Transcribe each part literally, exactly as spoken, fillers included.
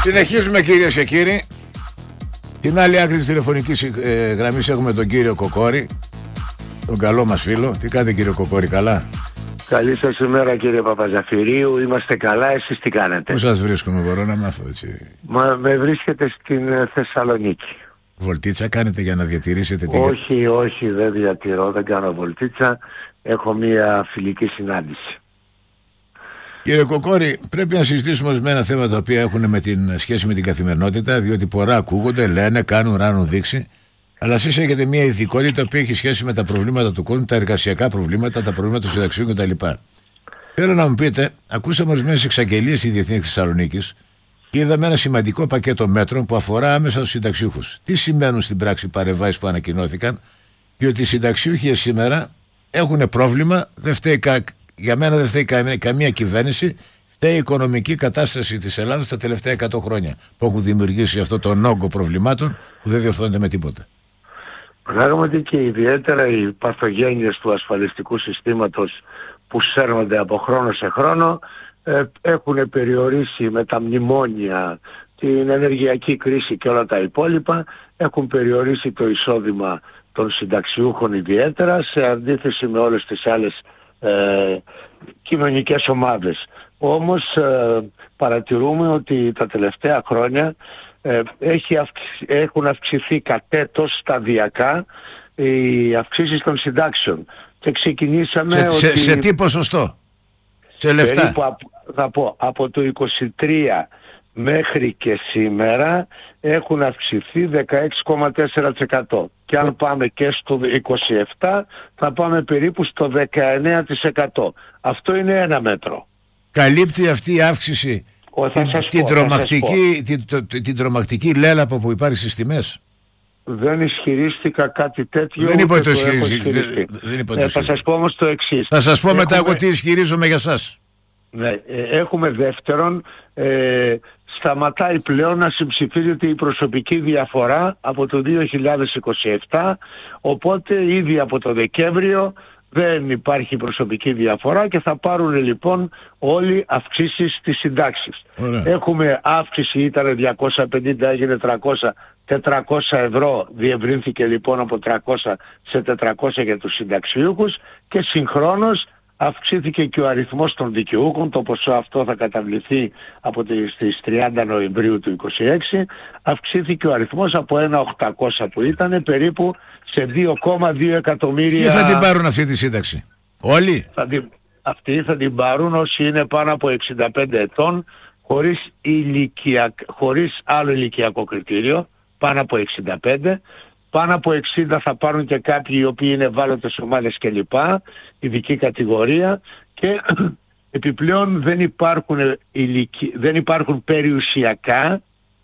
Συνεχίζουμε, κυρίες και κύριοι. Την άλλη άκρη της τηλεφωνικής ε, γραμμής έχουμε τον κύριο Κοκόρη, τον καλό μας φίλο. Τι κάνετε, κύριο Κοκόρη, καλά? Καλή σας ημέρα, κύριε Παπαζαφυρίου. Είμαστε καλά, εσείς τι κάνετε? Πού σας βρίσκουμε, μπορώ να μάθω έτσι? Μα με βρίσκετε στην Θεσσαλονίκη. Βολτίτσα κάνετε για να διατηρήσετε την... Όχι, όχι, δεν διατηρώ, δεν κάνω βολτίτσα. Έχω μία φιλική συνάντηση. Κύριε Κοκόρη, πρέπει να συζητήσουμε ορισμένα θέματα τα οποία έχουν με την σχέση με την καθημερινότητα, διότι πολλά ακούγονται, λένε, κάνουν, ράνουν, δείξει. Αλλά εσείς έχετε μια ειδικότητα που έχει σχέση με τα προβλήματα του κόσμου, τα εργασιακά προβλήματα, τα προβλήματα του συνταξιού κτλ. Θέλω να μου πείτε, ακούσαμε ορισμένες εξαγγελίες στη Διεθνή Θεσσαλονίκη και είδαμε ένα σημαντικό πακέτο μέτρων που αφορά άμεσα τους συνταξιούχους. Τι σημαίνουν στην πράξη οι παρεμβάσεις που ανακοινώθηκαν? Διότι οι συνταξιούχοι σήμερα έχουν πρόβλημα, δεν φταίει κα... για μένα δεν φταίει καμία, καμία κυβέρνηση. Φταίει η οικονομική κατάσταση της Ελλάδας τα τελευταία εκατό χρόνια που έχουν δημιουργήσει αυτό τον όγκο προβλημάτων που δεν διορθώνεται με τίποτα. Πράγματι, και ιδιαίτερα οι παθογένειες του ασφαλιστικού συστήματος που σέρνονται από χρόνο σε χρόνο ε, έχουν περιορίσει με τα μνημόνια, την ενεργειακή κρίση και όλα τα υπόλοιπα, έχουν περιορίσει το εισόδημα των συνταξιούχων ιδιαίτερα σε αντίθεση με όλες τις άλλες ε, κοινωνικές ομάδες. Όμως ε, παρατηρούμε ότι τα τελευταία χρόνια ε, έχει αυξη, έχουν αυξηθεί κατέτος σταδιακά οι αυξήσεις των συντάξεων και ξεκινήσαμε σε, ότι... σε, σε τι ποσοστό? Σε λεφτά? Περίπου, θα πω, από το είκοσι τρία μέχρι και σήμερα έχουν αυξηθεί δεκαέξι κόμμα τέσσερα τοις εκατό και αν πάμε και στο είκοσι επτά θα πάμε περίπου στο δεκαεννέα τοις εκατό. Αυτό είναι ένα μέτρο. Καλύπτει αυτή η αύξηση Ο, την, την, πω, τρομακτική, την, το, την τρομακτική λέλαπο που υπάρχει στις τιμές? Δεν ισχυρίστηκα κάτι τέτοιο. Δεν είπα το ισχυριστή. Ε, θα σας πω όμως το εξής. Θα σας πω έχουμε... μετά εγώ τι ισχυρίζομαι για σας. Ναι, έχουμε δεύτερον, ε, σταματάει πλέον να συμψηφίζεται η προσωπική διαφορά από το δύο χιλιάδες είκοσι επτά, οπότε ήδη από το Δεκέμβριο δεν υπάρχει προσωπική διαφορά και θα πάρουν λοιπόν όλοι αυξήσεις στις συντάξεις. Ωραία. Έχουμε αύξηση, ήταν διακόσια πενήντα, έγινε τριακόσια, τετρακόσια ευρώ, διευρύνθηκε λοιπόν από τριακόσια σε τετρακόσια για τους συνταξιούχους και συγχρόνως αυξήθηκε και ο αριθμός των δικαιούχων. Το ποσό αυτό θα καταβληθεί από τις τριάντα Νοεμβρίου του είκοσι έξι. Αυξήθηκε ο αριθμός από ένα χιλιάδες οκτακόσια που ήταν περίπου σε δύο κόμμα δύο εκατομμύρια. Ποιοι θα την πάρουν αυτή τη σύνταξη? Όλοι? Θα την, αυτοί θα την πάρουν όσοι είναι πάνω από εξήντα πέντε ετών χωρίς, ηλικια, χωρίς άλλο ηλικιακό κριτήριο, πάνω από εξήντα πέντε. Πάνω από εξήντα θα πάρουν και κάποιοι οι οποίοι είναι ευάλωτες ομάδες κλπ, ειδική κατηγορία, και επιπλέον δεν υπάρχουν, ηλικι... δεν υπάρχουν περιουσιακά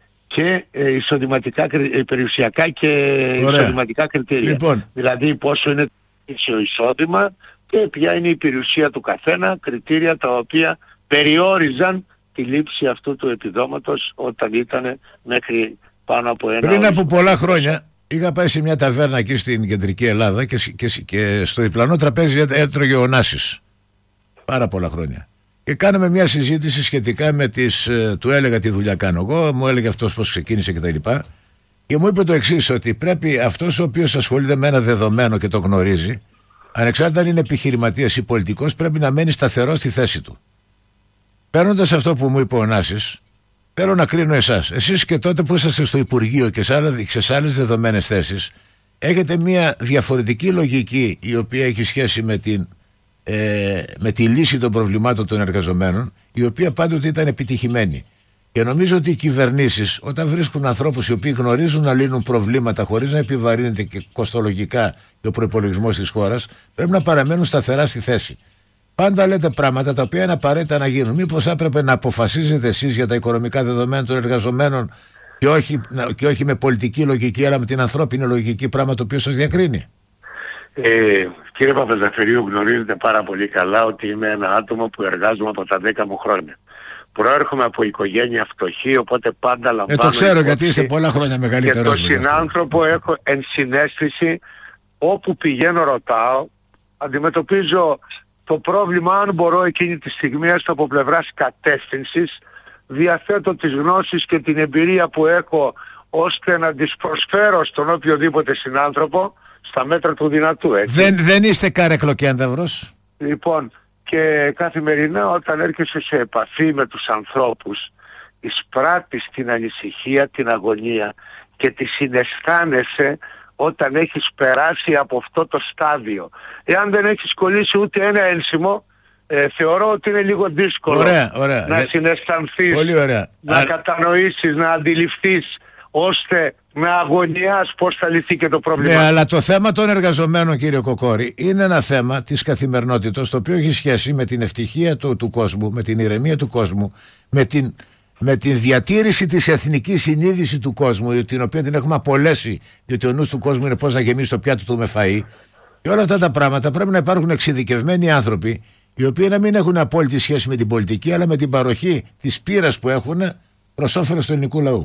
και ε, εισοδηματικά, ε, περιουσιακά και εισοδηματικά κριτήρια. Λοιπόν. Δηλαδή πόσο είναι το εισόδημα και ποια είναι η περιουσία του καθένα, κριτήρια τα οποία περιόριζαν τη λήψη αυτού του επιδόματος όταν ήταν μέχρι πάνω από ένα... Πριν από πολλά χρόνια είχα πάει σε μια ταβέρνα εκεί στην κεντρική Ελλάδα και, και, και στο διπλανό τραπέζι έτρωγε ο Νάσης. Πάρα πολλά χρόνια. Και κάναμε μια συζήτηση σχετικά με τις... Του έλεγα τι δουλειά κάνω εγώ, μου έλεγε αυτός πώς ξεκίνησε κτλ. Και, και μου είπε το εξής, ότι πρέπει αυτός ο οποίος ασχολείται με ένα δεδομένο και το γνωρίζει, ανεξάρτητα αν είναι επιχειρηματίας ή πολιτικός, πρέπει να μένει σταθερό στη θέση του. Παίρνοντας αυτό που μου είπε ο Νάσης, θέλω να κρίνω εσάς. Εσείς και τότε που είσαστε στο Υπουργείο και σε άλλες δεδομένες θέσεις, έχετε μια διαφορετική λογική η οποία έχει σχέση με, την, ε, με τη λύση των προβλημάτων των εργαζομένων, η οποία πάντοτε ήταν επιτυχημένη. Και νομίζω ότι οι κυβερνήσεις, όταν βρίσκουν ανθρώπους οι οποίοι γνωρίζουν να λύνουν προβλήματα χωρίς να επιβαρύνεται και κοστολογικά και ο προϋπολογισμός της χώρας, πρέπει να παραμένουν σταθερά στη θέση. Πάντα λέτε πράγματα τα οποία είναι απαραίτητα να γίνουν. Μήπως έπρεπε να αποφασίζετε εσείς για τα οικονομικά δεδομένα των εργαζομένων και όχι, και όχι με πολιτική λογική, αλλά με την ανθρώπινη λογική, πράγμα το οποίο σας διακρίνει? Ε, κύριε Παπαζαφυρίου, γνωρίζετε πάρα πολύ καλά ότι είμαι ένα άτομο που εργάζομαι από τα δέκα μου χρόνια. Προέρχομαι από οικογένεια φτωχή, οπότε πάντα λαμβάνω... Ε, το ξέρω γιατί είστε πολλά χρόνια μεγαλύτερος. Και τον συνάνθρωπο έχω ενσυναίσθηση, όπου πηγαίνω ρωτάω, αντιμετωπίζω το πρόβλημα, αν μπορώ εκείνη τη στιγμή, έστω από πλευράς κατεύθυνσης, διαθέτω τις γνώσεις και την εμπειρία που έχω ώστε να τις προσφέρω στον οποιοδήποτε συνάνθρωπο στα μέτρα του δυνατού. Έτσι. Δεν, δεν είστε καρεκλοκένταυρος. Λοιπόν, και καθημερινά όταν έρχεσαι σε επαφή με τους ανθρώπους, εισπράττεις την ανησυχία, την αγωνία και τη συναισθάνεσαι όταν έχεις περάσει από αυτό το στάδιο. Εάν δεν έχεις κολλήσει ούτε ένα ένσημο, ε, θεωρώ ότι είναι λίγο δύσκολο ωραία, ωραία. να Για... συναισθανθείς, Πολύ ωραία. να Α... κατανοήσεις, να αντιληφθείς, ώστε με αγωνιάς πώς θα λυθεί και το πρόβλημα. Ναι, αλλά το θέμα των εργαζομένων, κύριε Κοκόρη, είναι ένα θέμα της καθημερινότητας, το οποίο έχει σχέση με την ευτυχία του, του κόσμου, με την ηρεμία του κόσμου, με την, με την διατήρηση της εθνικής συνείδησης του κόσμου, την οποία την έχουμε απολέσει, διότι ο νους του κόσμου είναι πώς να γεμίσει το πιάτο του με φαΐ. Και όλα αυτά τα πράγματα πρέπει να υπάρχουν εξειδικευμένοι άνθρωποι, οι οποίοι να μην έχουν απόλυτη σχέση με την πολιτική, αλλά με την παροχή της πείρας που έχουν προς όφελος του ελληνικού λαού.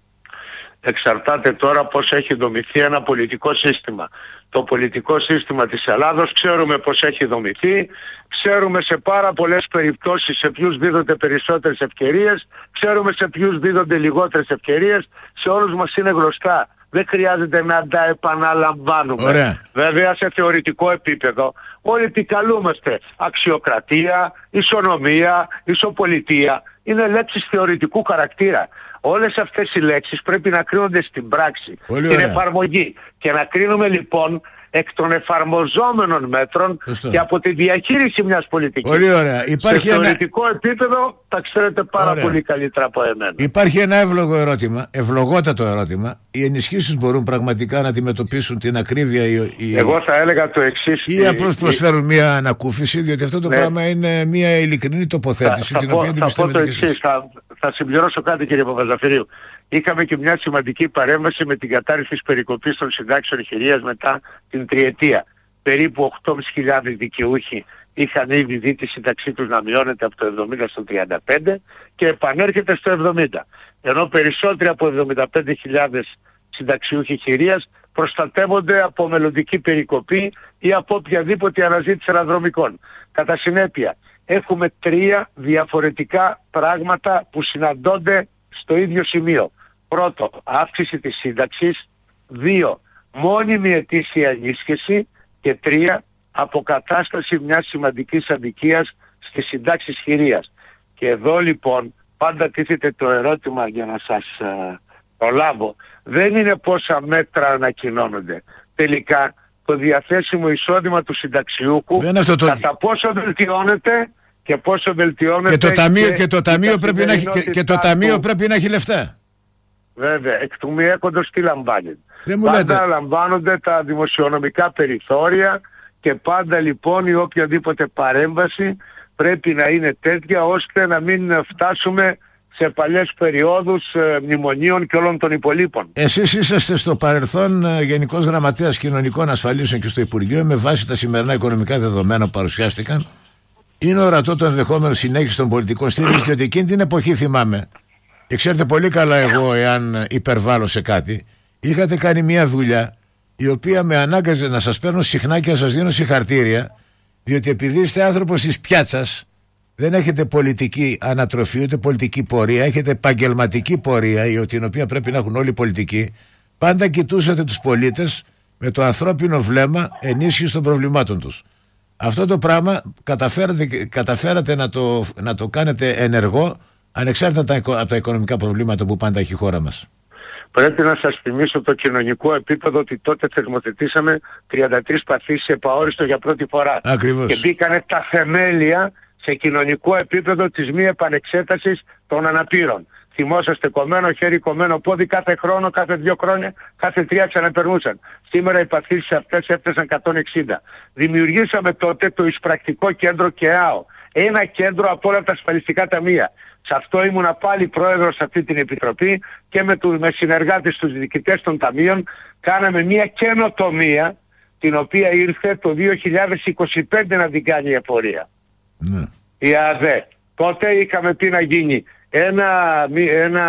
Εξαρτάται τώρα πώς έχει δομηθεί ένα πολιτικό σύστημα. Το πολιτικό σύστημα της Ελλάδος ξέρουμε πώς έχει δομηθεί, ξέρουμε σε πάρα πολλές περιπτώσεις σε ποιους δίδονται περισσότερες ευκαιρίες, ξέρουμε σε ποιους δίδονται λιγότερες ευκαιρίες, σε όλους μας είναι γνωστά. Δεν χρειάζεται να τα επαναλαμβάνουμε. Ωραία. Βέβαια σε θεωρητικό επίπεδο όλοι επικαλούμαστε αξιοκρατία, ισονομία, ισοπολιτεία. Είναι λέξεις θεωρητικού χαρακτήρα. Όλες αυτές οι λέξεις πρέπει να κρίνονται στην πράξη, πολύ στην ωραία. εφαρμογή. Και να κρίνουμε λοιπόν εκ των εφαρμοζόμενων μέτρων Σωστό. και από τη διαχείριση μιας πολιτικής. Πολύ ωραία. Υπάρχει σε ένα... θεωρητικό επίπεδο τα ξέρετε πάρα ωραία. πολύ καλύτερα από εμένα. Υπάρχει ένα εύλογο ερώτημα, ευλογότατο ερώτημα. Οι ενισχύσεις μπορούν πραγματικά να αντιμετωπίσουν την ακρίβεια ή, ή... Εγώ θα έλεγα το εξής. ή απλώς προσφέρουν μια ανακούφιση, διότι αυτό το ναι. πράγμα είναι μια ειλικρινή τοποθέτηση, θα, την θα οποία την πιστεύετε και εσείς. Θα, θα συμπληρώσω κάτι, κύριε Παπαζαφυρίου. Είχαμε και μια σημαντική παρέμβαση με την κατάρριξη της περικοπής των συντάξεων χειρίας μετά την τριετία. Περίπου οκτώ χιλιάδες πεντακόσιοι δικαιούχοι είχαν ήδη δει τη σύνταξή τους να μειώνεται από το εβδομήντα στο τριάντα πέντε και επανέρχεται στο εβδομήντα. Ενώ περισσότεροι από εβδομήντα πέντε χιλιάδες συνταξιούχοι χειρίας προστατεύονται από μελλοντική περικοπή ή από οποιαδήποτε αναζήτηση αναδρομικών. Κατά συνέπεια, έχουμε τρία διαφορετικά πράγματα που συναντώνται στο ίδιο σημείο. Πρώτο, αύξηση της σύνταξης. Δύο, μόνιμη ετήσια ενίσχυση. Και τρία, αποκατάσταση μιας σημαντικής αδικίας στις συντάξεις χειρίας. Και εδώ λοιπόν πάντα τίθεται το ερώτημα, για να σας uh, προλάβω, δεν είναι πόσα μέτρα ανακοινώνονται. Τελικά το διαθέσιμο εισόδημα του συνταξιούχου το... κατά πόσο βελτιώνεται και πόσο βελτιώνεται. Και το ταμείο, και, και το ταμείο, πρέπει, να έχει, και, και το ταμείο πρέπει να έχει λεφτά. Βέβαια, εκ του μη έκοντος τι λαμβάνει. Πάντα λέτε. λαμβάνονται τα δημοσιονομικά περιθώρια και πάντα λοιπόν η οποιαδήποτε παρέμβαση πρέπει να είναι τέτοια ώστε να μην φτάσουμε σε παλιές περιόδους ε, μνημονίων και όλων των υπολείπων. Εσείς είσαστε στο παρελθόν ε, Γενικός Γραμματέας Κοινωνικών Ασφαλίσεων και στο Υπουργείο, με βάση τα σημερινά οικονομικά δεδομένα που παρουσιάστηκαν. Είναι ορατό το ενδεχόμενο συνέχιση των πολιτικών στήριξης, διότι εκείνη την εποχή θυμάμαι, και ξέρετε πολύ καλά εγώ εάν υπερβάλλω σε κάτι, είχατε κάνει μια δουλειά η οποία με ανάγκαζε να σας παίρνω συχνά και να σας δίνω συγχαρτήρια, διότι επειδή είστε άνθρωπος της πιάτσας, δεν έχετε πολιτική ανατροφή ούτε πολιτική πορεία, έχετε επαγγελματική πορεία, την οποία πρέπει να έχουν όλοι οι πολιτικοί. Πάντα κοιτούσατε τους πολίτες με το ανθρώπινο βλέμμα ενίσχυση των προβλημάτων τους. Αυτό το πράγμα καταφέρατε, καταφέρατε να το, να το κάνετε ενεργό, ανεξάρτητα από τα οικονομικά προβλήματα που πάντα έχει η χώρα μας. Πρέπει να σας θυμίσω το κοινωνικό επίπεδο ότι τότε θεσμοθετήσαμε τριάντα τρεις παθήσεις επαόριστο για πρώτη φορά. Ακριβώς. Και μπήκανε τα θεμέλια σε κοινωνικό επίπεδο της μη επανεξέτασης των αναπήρων. Θυμόσαστε, κομμένο χέρι, κομμένο πόδι, κάθε χρόνο, κάθε δύο χρόνια, κάθε τρία ξαναπερνούσαν. Σήμερα οι παθήσεις αυτές έφτασαν εκατόν εξήντα. Δημιουργήσαμε τότε το εισπρακτικό κέντρο ΚΕΑΟ. Ένα κέντρο από όλα τα ασφαλιστικά ταμεία. Σε αυτό ήμουνα πάλι πρόεδρος σε αυτή την επιτροπή και με, του, με συνεργάτες τους διοικητές των ταμείων κάναμε μια καινοτομία την οποία ήρθε το δύο χιλιάδες είκοσι πέντε να την κάνει η εφορία. Ναι. Η ΑΔΕ. Τότε είχαμε πει να γίνει ένα, ένα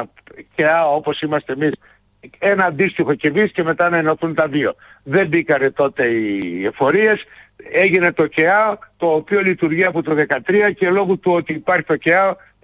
ΚΕΑ όπως είμαστε εμείς, ένα αντίστοιχο και εμείς και μετά να ενωθούν τα δύο. Δεν μπήκανε τότε οι εφορίες, έγινε το ΚΕΑ το οποίο λειτουργεί από το δύο χιλιάδες δεκατρία και λόγω του ότι υπάρχει το ΚΕΑ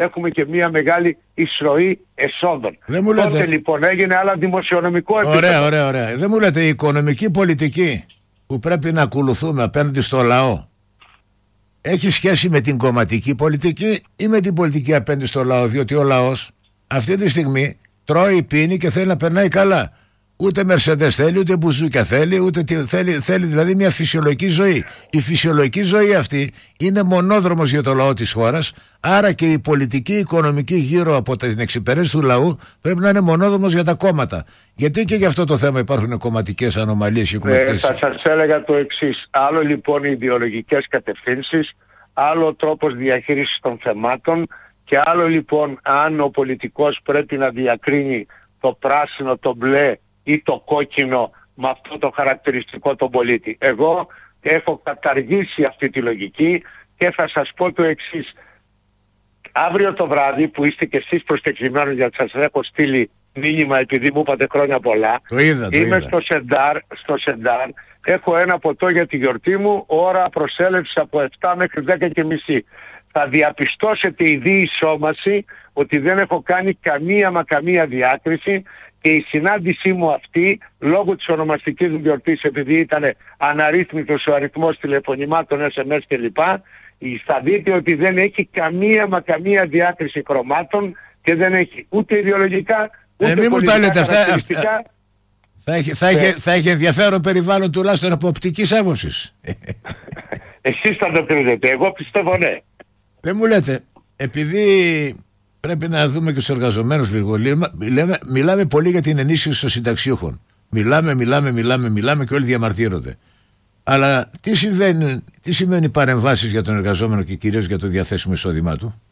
έχουμε και μια μεγάλη εισρωή εσόδων. Τότε λοιπόν έγινε άλλα δημοσιονομικό επίπεδο. Ωραία, ωραία, ωραία. Δεν μου λέτε η οικονομική πολιτική που πρέπει να ακολουθούμε απέναντι στο λαό έχει σχέση με την κομματική πολιτική ή με την πολιτική απέναντι στο λαό? Διότι ο λαός αυτή τη στιγμή τρώει, πίνει και θέλει να περνάει καλά. Ούτε Μερσεντές θέλει, ούτε μπουζούκια θέλει, ούτε θέλει, θέλει δηλαδή μια φυσιολογική ζωή. Η φυσιολογική ζωή αυτή είναι μονόδρομος για το λαό της χώρας, άρα και η πολιτική, η οικονομική γύρω από την εξυπηρέτηση του λαού πρέπει να είναι μονόδρομος για τα κόμματα. Γιατί και για αυτό το θέμα υπάρχουν κομματικές ανομαλίες και κομματικές... Ε, θα σας έλεγα το εξής. Άλλο λοιπόν οι ιδεολογικές κατευθύνσεις, άλλο τρόπος διαχείρισης των θεμάτων και άλλο λοιπόν αν ο πολιτικός πρέπει να διακρίνει το πράσινο, το μπλε ή το κόκκινο με αυτό το χαρακτηριστικό τον πολίτη. Εγώ έχω καταργήσει αυτή τη λογική και θα σας πω το εξής. Αύριο το βράδυ που είστε και εσείς προσκεκλημένοι, γιατί σας έχω στείλει μήνυμα επειδή μου είπατε χρόνια πολλά, το είδα, το είμαι είδα. Στο, Σεντάρ, στο Σεντάρ, έχω ένα ποτό για τη γιορτή μου, ώρα προσέλευση από επτά μέχρι δέκα και μισή. Θα διαπιστώσετε η διεισόμαση ότι δεν έχω κάνει καμία μα καμία διάκριση και η συνάντησή μου αυτή, λόγω της ονομαστικής μου γιορτής, επειδή ήταν αναρρύθμιτος ο αριθμός τηλεφωνημάτων, ες εμ ες κλπ, θα δείτε ότι δεν έχει καμία μα καμία διάκριση χρωμάτων και δεν έχει ούτε ιδεολογικά ούτε ε, πολιτικά λέτε, χαρακτηριστικά. Αυτά, αυτά, θα, έχει, θα, έχει, θα έχει ενδιαφέρον περιβάλλον τουλάχιστον από οπτικής άποψης. Εσείς θα το κρίνετε, εγώ πιστεύω ναι. Δεν μου λέτε, επειδή πρέπει να δούμε και τους εργαζομένους λίγο, μιλάμε, μιλάμε πολύ για την ενίσχυση των συνταξιούχων. Μιλάμε, μιλάμε, μιλάμε, μιλάμε και όλοι διαμαρτύρονται. Αλλά τι συμβαίνει, τι σημαίνει παρεμβάσεις για τον εργαζόμενο και κυρίως για το διαθέσιμο εισόδημά του?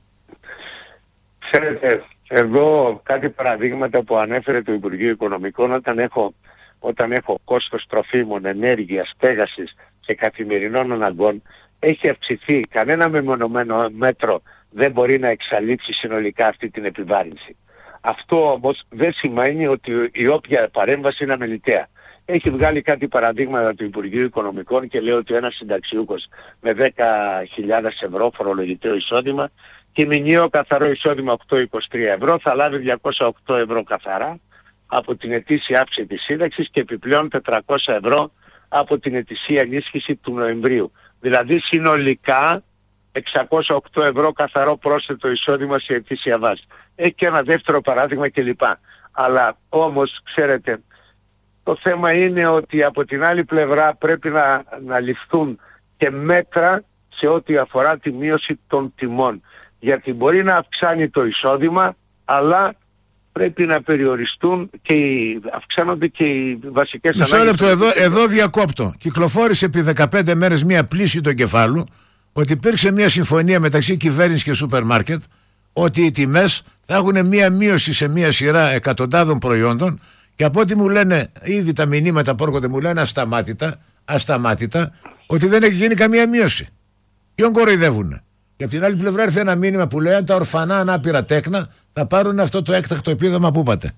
Ξέρετε, εδώ κάτι παραδείγματα που ανέφερε το Υπουργείο Οικονομικών, όταν έχω, όταν έχω κόστος τροφίμων, ενέργειας, στέγασης και καθημερινών αναγκών, έχει αυξηθεί. Κανένα μεμονωμένο μέτρο δεν μπορεί να εξαλείψει συνολικά αυτή την επιβάρυνση. Αυτό όμως δεν σημαίνει ότι η όποια παρέμβαση είναι αμεληταία. Έχει βγάλει κάτι παραδείγματα του Υπουργείου Οικονομικών και λέει ότι ένας συνταξιούχος με δέκα χιλιάδες ευρώ φορολογητέο εισόδημα και μηνιαίο καθαρό εισόδημα οκτακόσια είκοσι τρία ευρώ θα λάβει διακόσια οκτώ ευρώ καθαρά από την ετήσια αύξηση της σύνταξης και επιπλέον τετρακόσια ευρώ από την ετησία ενίσχυση του Νοεμβρίου. Δηλαδή συνολικά εξακόσια οκτώ ευρώ καθαρό πρόσθετο εισόδημα σε ετήσια βάση. Έχει και ένα δεύτερο παράδειγμα κλπ. Αλλά όμως ξέρετε, το θέμα είναι ότι από την άλλη πλευρά πρέπει να, να ληφθούν και μέτρα σε ό,τι αφορά τη μείωση των τιμών. Γιατί μπορεί να αυξάνει το εισόδημα, αλλά πρέπει να περιοριστούν και οι, αυξάνονται και οι βασικές ανάγκες. Μισό λεπτό, εδώ, εδώ διακόπτω. Κυκλοφόρησε επί δεκαπέντε μέρες μία πλήση του εγκεφάλου ότι υπήρξε μία συμφωνία μεταξύ κυβέρνησης και σούπερ μάρκετ ότι οι τιμές θα έχουν μία μείωση σε μία σειρά εκατοντάδων προϊόντων και από ό,τι μου λένε ήδη τα μηνύματα που έρχονται μου λένε ασταμάτητα, ασταμάτητα ότι δεν έχει γίνει καμία μείωση. Ποιον κοροϊδεύουνε? Και από την άλλη πλευρά ήρθε ένα μήνυμα που λέει αν τα ορφανά ανάπηρα τέκνα θα πάρουν αυτό το έκτακτο επίδομα που είπατε.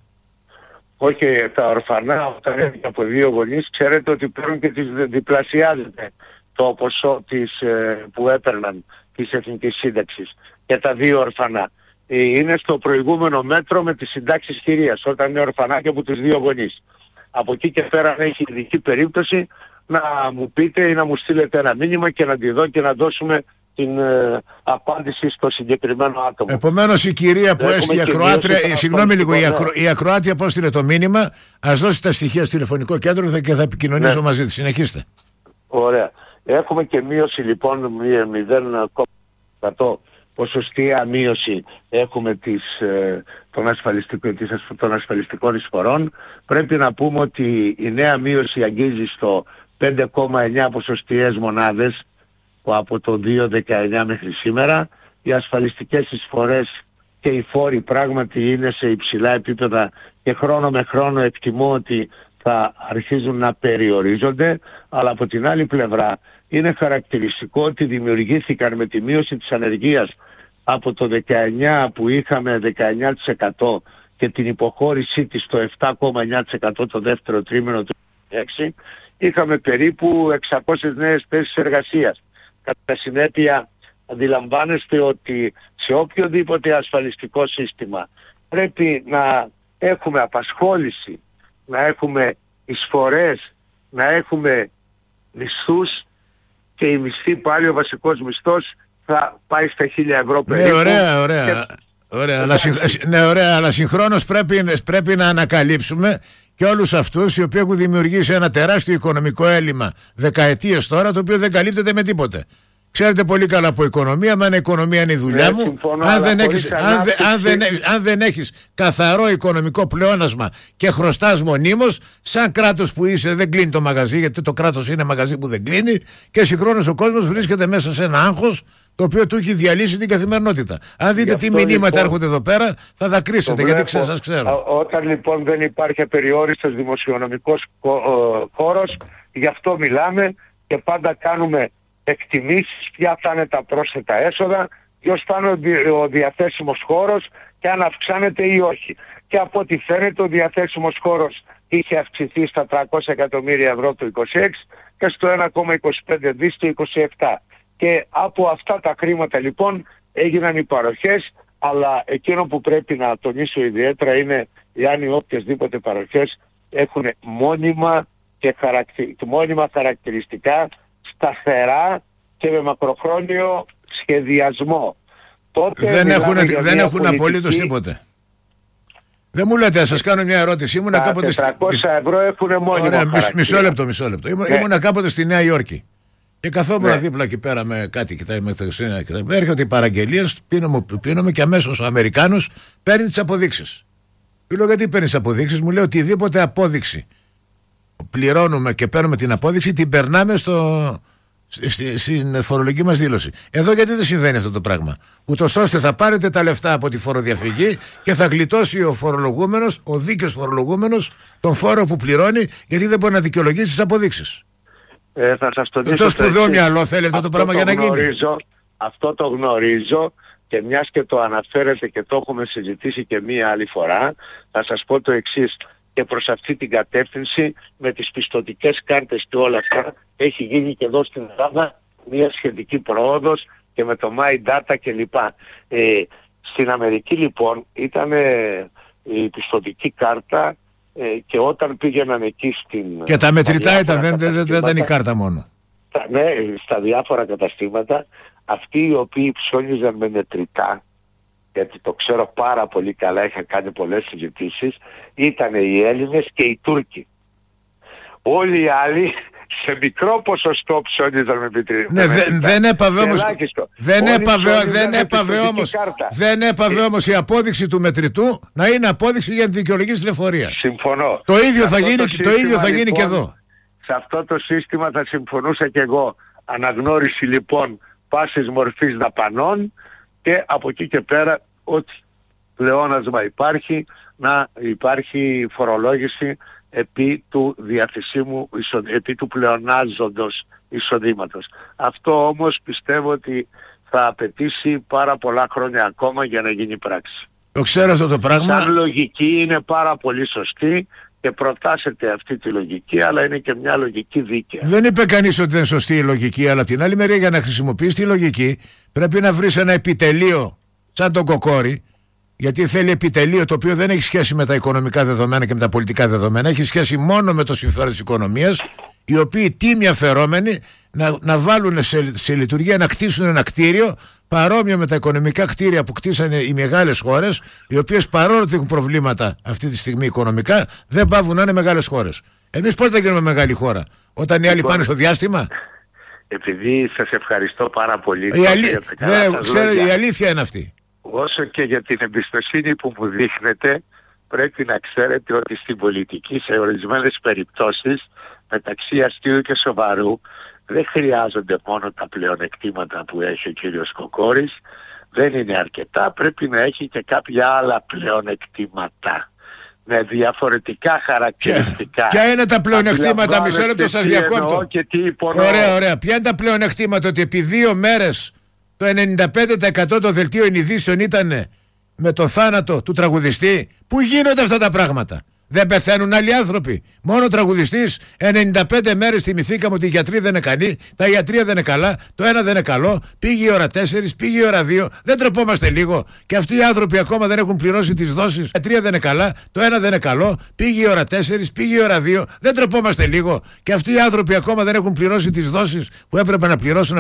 Όχι, τα ορφανά όταν είναι από δύο γονείς ξέρετε ότι παίρνουν και τις διπλασιάζεται το ποσό της, ε, που έπαιρναν της Εθνικής Σύνταξης και τα δύο ορφανά. Ε, είναι στο προηγούμενο μέτρο με τις συντάξεις χειρίας όταν είναι ορφανά και από τους δύο γονείς. Από εκεί και πέρα αν έχει ειδική περίπτωση να μου πείτε ή να μου στείλετε ένα μήνυμα και να τη δω και να δώσουμε την ε, απάντηση στο συγκεκριμένο άτομο. Επομένως η κυρία που έστειλε η ακροάτρια, ε, συγγνώμη λίγο, η, ακρο, η ακροάτρια που έστειλε το μήνυμα, ας δώσει τα στοιχεία στο τηλεφωνικό κέντρο και θα επικοινωνήσω ναι. μαζί της. Συνεχίστε. Ωραία. Έχουμε και μείωση λοιπόν μηδέν κόμμα ένα τοις εκατό ποσοστία μείωση έχουμε της, ε, των, ασφαλιστικών, της, των ασφαλιστικών εισφορών. Πρέπει να πούμε ότι η νέα μείωση αγγίζει στο πέντε κόμμα εννιά ποσοστιαίες μονάδες που από το δύο χιλιάδες δεκαεννιά μέχρι σήμερα. Οι ασφαλιστικές εισφορές και οι φόροι πράγματι είναι σε υψηλά επίπεδα και χρόνο με χρόνο εκτιμώ ότι θα αρχίζουν να περιορίζονται, αλλά από την άλλη πλευρά είναι χαρακτηριστικό ότι δημιουργήθηκαν με τη μείωση της ανεργίας από το δεκαεννιά που είχαμε δεκαεννιά τοις εκατό και την υποχώρησή της στο επτά κόμμα εννιά τοις εκατό το δεύτερο τρίμηνο του έξι, είχαμε περίπου εξακόσιες νέες θέσεις εργασίας. Κατά συνέπεια Αντιλαμβάνεστε ότι σε οποιοδήποτε ασφαλιστικό σύστημα πρέπει να έχουμε απασχόληση, να έχουμε εισφορές, να έχουμε μισθούς, και η μισθή πάλι, ο βασικός μισθός θα πάει στα χίλια ευρώ περίπου. Ναι, ωραία, ωραία. Και... Ωραία, αλλά, συγ... ναι, ωραία, αλλά συγχρόνως πρέπει, πρέπει να ανακαλύψουμε και όλους αυτούς οι οποίοι έχουν δημιουργήσει ένα τεράστιο οικονομικό έλλειμμα δεκαετίες τώρα, το οποίο δεν καλύπτεται με τίποτε. Ξέρετε πολύ καλά από οικονομία, μα η οικονομία είναι η δουλειά ναι, μου. Συμφωνώ, αν, δεν έχεις, αν, δε, αν, δεν, αν δεν έχεις καθαρό οικονομικό πλεόνασμα και χρωστάς μονίμως, σαν κράτος που είσαι δεν κλείνει το μαγαζί, γιατί το κράτος είναι μαγαζί που δεν κλείνει, και συγχρόνως ο κόσμος βρίσκεται μέσα σε ένα άγχος το οποίο του έχει διαλύσει την καθημερινότητα. Αν δείτε τι μηνύματα λοιπόν, έρχονται εδώ πέρα, θα δακρύσετε, γιατί ξέρω, σας ξέρω. Όταν λοιπόν δεν υπάρχει απεριόριστος δημοσιονομικός χώρος, γι' αυτό μιλάμε και πάντα κάνουμε εκτιμήσεις ποια θα είναι τα πρόσθετα έσοδα, ποιος θα είναι ο διαθέσιμος χώρος και αν αυξάνεται ή όχι. Και από ό,τι φαίνεται ο διαθέσιμος χώρος είχε αυξηθεί στα τριακόσια εκατομμύρια ευρώ το είκοσι έξι και στο ένα κόμμα είκοσι πέντε δις το είκοσι επτά. Και από αυτά τα χρήματα λοιπόν έγιναν οι παροχές, αλλά εκείνο που πρέπει να τονίσω ιδιαίτερα είναι εάν οι οποιασδήποτε παροχές έχουν μόνιμα και χαρακτη... μόνιμα χαρακτηριστικά, σταθερά και με μακροχρόνιο σχεδιασμό. Τότε δεν έχουν, δεν έχουν πολιτική... απολύτως τίποτε. Δεν μου λέτε, σας κάνω μια ερώτηση. Ήμουνα τα κάποτε τετρακόσια ευρώ έχουν μόνιμο Ωραία, χαρακτήρα. Μισό λεπτό, μισό λεπτό. Ήμου, ναι. Ήμουνα κάποτε στη Νέα Υόρκη και καθόμουν ναι. δίπλα εκεί πέρα με κάτι, κοιτάει με το Χριστούγεννα. Έρχονται οι παραγγελίες, πίνομαι, πίνομαι και αμέσως ο Αμερικάνος παίρνει τις αποδείξεις. Του λέω, γιατί παίρνεις αποδείξεις? Μου λέει, οτιδήποτε απόδειξη πληρώνουμε και παίρνουμε την απόδειξη, την περνάμε στο, στη, στην φορολογική μας δήλωση. Εδώ γιατί δεν συμβαίνει αυτό το πράγμα? Ούτως ώστε θα πάρετε τα λεφτά από τη φοροδιαφυγή και θα γλιτώσει ο φορολογούμενος, ο δίκαιος φορολογούμενος, τον φόρο που πληρώνει, γιατί δεν μπορεί να δικαιολογήσει τις αποδείξεις. Ε, θα σας το το σπουδαίο μυαλό θέλει αυτό, αυτό το πράγμα το για να γνωρίζω, γίνει. Αυτό το γνωρίζω και μιας και το αναφέρετε και το έχουμε συζητήσει και μία άλλη φορά, θα σας πω το εξής. Και προς αυτή την κατεύθυνση με τις πιστωτικές κάρτες και όλα αυτά έχει γίνει και εδώ στην Ελλάδα μια σχετική πρόοδος και με το My Data κλπ. Ε, στην Αμερική λοιπόν ήταν ε, η πιστωτική κάρτα ε, και όταν πήγαιναν εκεί στην... Και τα μετρητά ήταν, δεν, δεν, δεν ήταν η κάρτα μόνο. Τα, ναι, στα διάφορα καταστήματα αυτοί οι οποίοι ψώνιζαν με μετρητά, γιατί το ξέρω πάρα πολύ καλά, είχα κάνει πολλές συζητήσεις, ήταν οι Έλληνες και οι Τούρκοι. Όλοι οι άλλοι σε μικρό ποσοστό ψώνιζαν με μετρητά. Ναι, δε, δεν έπαβε όμως, δεν έπαβε, δεν έπαβε όμως, δεν έπαβε όμως η απόδειξη του μετρητού να είναι απόδειξη για την δικαιολογική λεωφορεία. Συμφωνώ. Το ίδιο θα γίνει, το, το ίδιο θα γίνει λοιπόν, και εδώ. Σε αυτό το σύστημα θα συμφωνούσα και εγώ. Αναγνώριση λοιπόν πάσης μορφής δαπανών και από εκεί και πέρα ό,τι πλεόνασμα υπάρχει να υπάρχει φορολόγηση επί του διαθεσίμου, επί του πλεονάζοντος εισοδήματος. Αυτό όμως πιστεύω ότι θα απαιτήσει πάρα πολλά χρόνια ακόμα για να γίνει πράξη. Το ξέρω αυτό το πράγμα. Σαν λογική είναι πάρα πολύ σωστή και προτάσετε αυτή τη λογική, αλλά είναι και μια λογική δίκαια. Δεν είπε κανείς ότι δεν είναι σωστή η λογική, αλλά από την άλλη μεριά για να χρησιμοποιείς τη λογική πρέπει να βρεις ένα επιτελείο σαν τον Κοκόρη, γιατί θέλει επιτελείο το οποίο δεν έχει σχέση με τα οικονομικά δεδομένα και με τα πολιτικά δεδομένα, έχει σχέση μόνο με το συμφέρον της οικονομίας, οι οποίοι τίμια φερόμενοι να, να βάλουν σε, σε λειτουργία, να κτίσουν ένα κτίριο παρόμοιο με τα οικονομικά κτίρια που κτίσανε οι μεγάλες χώρες, οι οποίες παρόλο ότι έχουν προβλήματα αυτή τη στιγμή οικονομικά, δεν πάβουν να είναι μεγάλες χώρες. Εμείς πότε θα γίνουμε μεγάλη χώρα? Όταν οι άλλοι πάνε στο διάστημα? Επειδή σας ευχαριστώ πάρα πολύ. Η, αλή... δεν, ξέρω, η αλήθεια είναι αυτή. Όσο και για την εμπιστοσύνη που μου δείχνετε, πρέπει να ξέρετε ότι στην πολιτική σε ορισμένες περιπτώσεις μεταξύ αστείου και σοβαρού δεν χρειάζονται μόνο τα πλεονεκτήματα που έχει ο κύριος Κοκόρης, δεν είναι αρκετά, πρέπει να έχει και κάποια άλλα πλεονεκτήματα με διαφορετικά χαρακτηριστικά. Ποια είναι τα πλεονεκτήματα? Μισό λεπτό, σας διακόπτω. Ωραία, ωραία. Ποια είναι τα πλεονεκτήματα? Ότι επί δύο μέρες το ενενήντα πέντε τοις εκατό των δελτίων ειδήσεων ήταν με το θάνατο του τραγουδιστή. Πού γίνονται αυτά τα πράγματα? Δεν πεθαίνουν άλλοι άνθρωποι. Μόνο ο τραγουδιστής ενενήντα πέντε μέρες θυμηθήκαμε ότι οι γιατροί δεν είναι καλοί, τα ιατρεία δεν είναι καλά, το ένα δεν είναι καλό, πήγε η ώρα τέσσερα, πήγε η ώρα δύο. Δεν τρεπόμαστε λίγο? Και αυτοί οι άνθρωποι ακόμα δεν έχουν πληρώσει τις δόσεις. Τα ιατρεία δεν είναι καλά, το ένα δεν είναι καλό, πήγε η ώρα τέσσερα, πήγε η ώρα δύο. Δεν τρεπόμαστε λίγο? Και αυτοί οι άνθρωποι ακόμα δεν έχουν πληρώσει τις δόσεις που έπρεπε να πληρώσουν